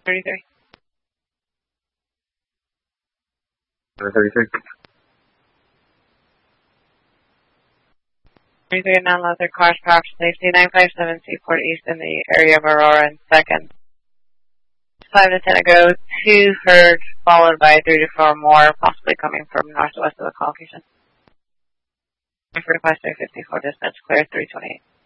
33. 33. 33 non-leather cars, power safety, 957 Seaport East in the area of Aurora and 2nd. 5 to 10 ago, 2 heard, followed by 3 to 4 more, possibly coming from northwest of the call location. For request 354, dispatch clear 328.